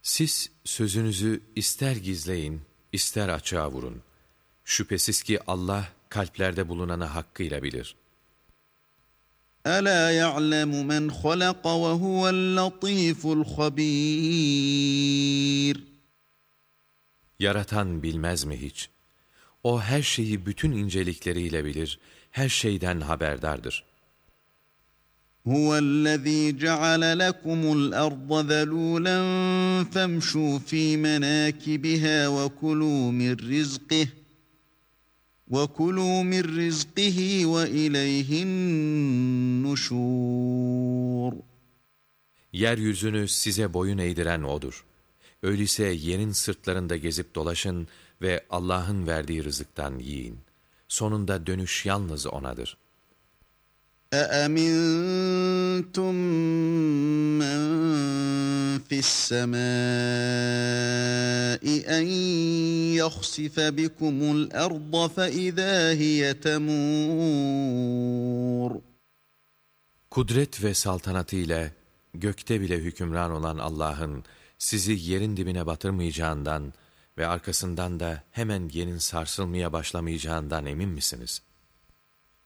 Siz sözünüzü ister gizleyin, ister açığa vurun. Şüphesiz ki Allah kalplerde bulunanı hakkıyla bilir. أَلَا يَعْلَمُ مَنْ خَلَقَ وَهُوَ اللَّطِيفُ الْخَبِيرُ. Yaratan bilmez mi hiç? O her şeyi bütün incelikleriyle bilir, her şeyden haberdardır. هُوَ الَّذ۪ي جَعَلَ لَكُمُ الْأَرْضَ ذَلُولًا فَامْشُوا ف۪ي مَنَاكِبِهَا وَكُلُوا مِنْ رِزْقِهِ وَإِلَيْهِ النُّشُورُ. Yeryüzünü size boyun eğdiren O'dur. Öyleyse yerin sırtlarında gezip dolaşın ve Allah'ın verdiği rızıktan yiyin. Sonunda dönüş yalnız O'nadır. أَأَمِنْتُمْ مَنْ فِي السَّمَاءِ أَنْ يَخْسِفَ بِكُمُ الْأَرْضَ فَإِذَا هِيَ تَمُورُ. Kudret ve saltanatıyla gökte bile hükümran olan Allah'ın sizi yerin dibine batırmayacağından ve arkasından da hemen yerin sarsılmaya başlamayacağından emin misiniz?